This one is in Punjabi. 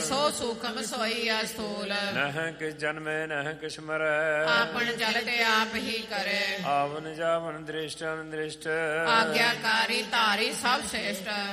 ਸੋ ਸੂਖਮ ਸੋਈ ਅਸਥੂਲ। ਨਹਿ ਕਿਸ ਜਨਮੇ ਨਹਿ ਕਿਸ ਮਰੈ, ਆਪਨ ਜਲ ਤੇ ਆਪ ਹੀ ਕਰੇ। ਆਵਨ ਜਾਵਨ ਦ੍ਰਿਸ਼ਟ ਅਨਦ੍ਰਿਸ਼ਟ, ਆਗਿਆਕਾਰੀ ਧਾਰੀ ਸਭ ਸ੍ਰੇਸ਼ਟ।